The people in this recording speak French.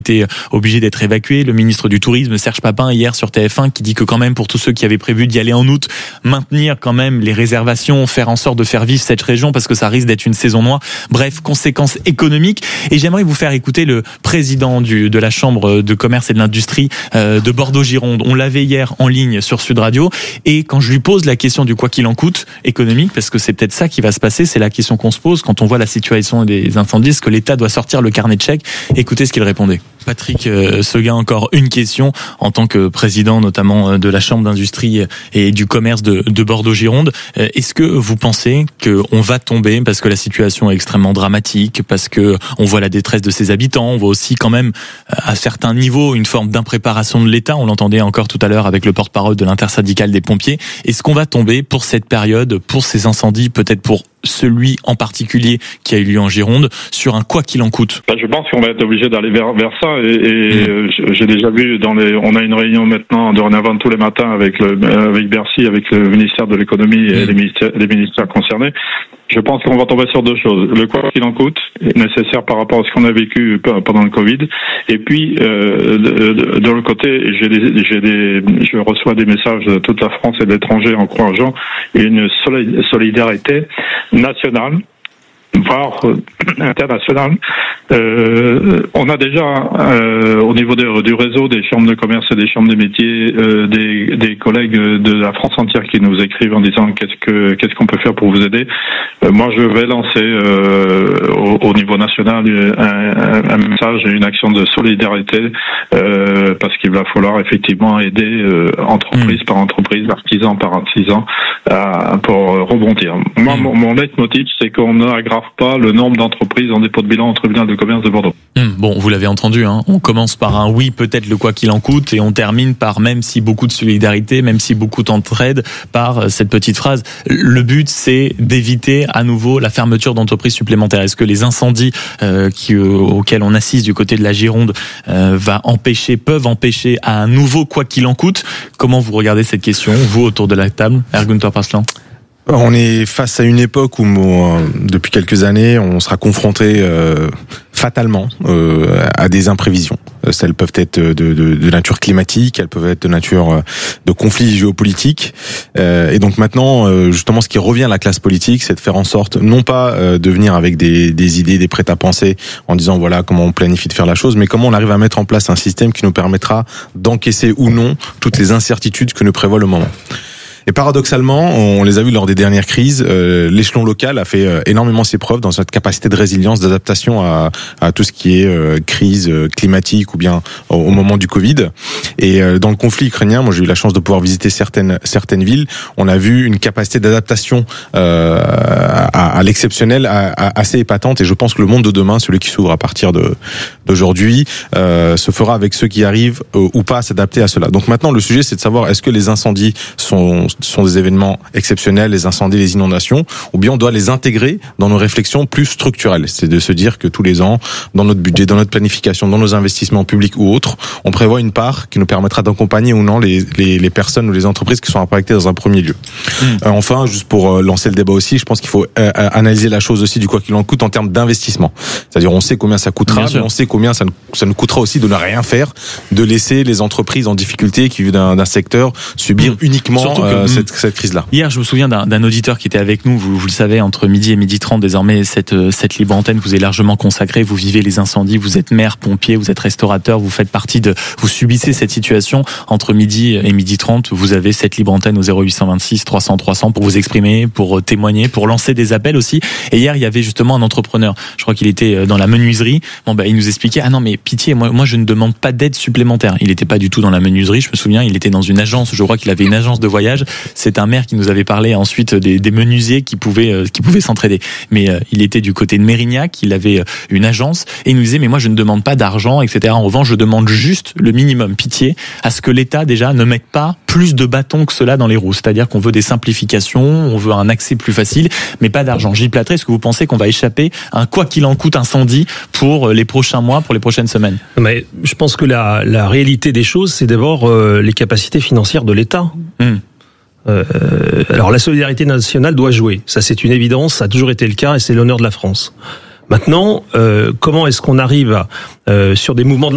été obligé d'être évacué. Le ministre du Tourisme, Serge Papin, hier sur TF1, qui dit que quand même pour tous ceux qui avaient prévu d'y aller en août, maintenir quand même les réservations, faire en sorte de faire vivre cette région parce que ça risque d'être une saison noire. Bref, conséquences économiques. Et j'aimerais vous faire écouter le président de la Chambre de commerce et de l'industrie de Bordeaux-Gironde. On l'avait hier en ligne sur Sud Radio. Et quand je lui pose la question du quoi qu'il en coûte économique, parce que c'est peut-être ça qui va se passer, c'est la question qu'on se pose quand on voit la situation des incendies, est-ce que l'État doit sortir le carnet de chèques? Écoutez ce qu'il répondait. Patrick Seguin, encore une question en tant que président notamment de la Chambre d'industrie et du commerce de Bordeaux-Gironde. Est-ce que vous pensez qu'on va tomber parce que la situation est extrêmement dramatique, parce que on voit la détresse de ses habitants, on voit aussi quand même à certains niveaux une forme d'impréparation de l'État, on l'entendait encore tout à l'heure avec le porte-parole de l'intersyndicale des pompiers. Est-ce qu'on va tomber pour cette période, pour ces incendies, peut-être pour celui en particulier qui a eu lieu en Gironde, sur un quoi qu'il en coûte? Je pense qu'on va être obligé d'aller vers ça j'ai déjà vu on a une réunion maintenant dorénavant tous les matins avec Bercy, avec le ministère de l'économie et les ministères concernés. Je pense qu'on va tomber sur deux choses. Le quoi qu'il en coûte est nécessaire par rapport à ce qu'on a vécu pendant le Covid. Et puis, de l'autre côté, je reçois des messages de toute la France et de l'étranger encourageant une solidarité nationale, voire internationale. On a déjà au niveau du réseau des chambres de commerce et des chambres des métiers des collègues de la France entière qui nous écrivent en disant qu'est-ce qu'on peut faire pour vous aider. Moi je vais lancer au niveau national un message et une action de solidarité parce qu'il va falloir effectivement aider entreprise par entreprise, artisan par artisan pour rebondir. Moi mon leitmotiv c'est qu'on n'aggrave pas le nombre d'entreprises en dépôt de bilan au tribunal de commerce de Bordeaux. Bon, vous l'avez entendu, hein. On commence par un oui, peut-être le quoi qu'il en coûte, et on termine par, même si beaucoup de solidarité, même si beaucoup d'entraide, par cette petite phrase. Le but, c'est d'éviter à nouveau la fermeture d'entreprises supplémentaires. Est-ce que les incendies auxquels on assiste du côté de la Gironde peuvent empêcher à un nouveau quoi qu'il en coûte? Comment vous regardez cette question, vous, autour de la table, Ergunter Paslan? On est face à une époque où, depuis quelques années, on sera confronté fatalement à des imprévisions. Elles peuvent être de nature climatique, elles peuvent être de nature de conflits géopolitiques. Et donc maintenant, justement, ce qui revient à la classe politique, c'est de faire en sorte, non pas de venir avec des idées, des prêts-à-penser, en disant voilà comment on planifie de faire la chose, mais comment on arrive à mettre en place un système qui nous permettra d'encaisser ou non toutes les incertitudes que nous prévoit le moment. Et paradoxalement, on les a vus lors des dernières crises, l'échelon local a fait énormément ses preuves dans cette capacité de résilience, d'adaptation à tout ce qui est crise climatique ou bien au moment du Covid. Et dans le conflit ukrainien, moi j'ai eu la chance de pouvoir visiter certaines villes, on a vu une capacité d'adaptation à l'exceptionnel assez épatante, et je pense que le monde de demain, celui qui s'ouvre à partir d'aujourd'hui, se fera avec ceux qui arrivent ou pas à s'adapter à cela. Donc maintenant le sujet c'est de savoir est-ce que les incendies sont des événements exceptionnels, les incendies, les inondations, ou bien on doit les intégrer dans nos réflexions plus structurelles. C'est de se dire que tous les ans, dans notre budget, dans notre planification, dans nos investissements publics ou autres, on prévoit une part qui nous permettra d'accompagner ou non les personnes ou les entreprises qui sont impactées dans un premier lieu. Enfin, juste pour lancer le débat aussi, je pense qu'il faut analyser la chose aussi du quoi qu'il en coûte en termes d'investissement. C'est-à-dire on sait combien ça coûtera, mais on sait combien ça nous coûtera aussi de ne rien faire, de laisser les entreprises en difficulté qui vivent d'un secteur subir uniquement cette crise-là. Hier, je me souviens d'un auditeur qui était avec nous, vous le savez, entre midi et midi 30, désormais, cette libre antenne vous est largement consacrée, vous vivez les incendies, vous êtes maire, pompier, vous êtes restaurateur, vous subissez cette situation entre midi et midi 30, vous avez cette libre antenne au 0826 300 300 pour vous exprimer, pour témoigner, pour lancer des appels aussi. Et hier, il y avait justement un entrepreneur, je crois qu'il était dans la menuiserie, il nous expliquait, ah non mais pitié, moi je ne demande pas d'aide supplémentaire. Il n'était pas du tout dans la menuiserie, je me souviens, il était dans une agence, je crois qu'il avait une agence de voyage. C'est un maire qui nous avait parlé ensuite des menuisiers qui pouvaient s'entraider. Mais il était du côté de Mérignac, il avait une agence et il nous disait mais moi je ne demande pas d'argent, etc. En revanche, je demande juste le minimum, pitié, à ce que l'État déjà ne mette pas plus de bâtons que cela dans les roues. C'est-à-dire qu'on veut des simplifications, on veut un accès plus facile, mais pas d'argent. Gilles Platré, est-ce que vous pensez qu'on va échapper à un quoi qu'il en coûte incendie pour les prochains mois, pour les prochaines semaines? Mais je pense que la réalité des choses, c'est d'abord les capacités financières de l'État. Alors la solidarité nationale doit jouer, ça c'est une évidence, ça a toujours été le cas et c'est l'honneur de la France. Maintenant, comment est-ce qu'on arrive sur des mouvements de long terme ?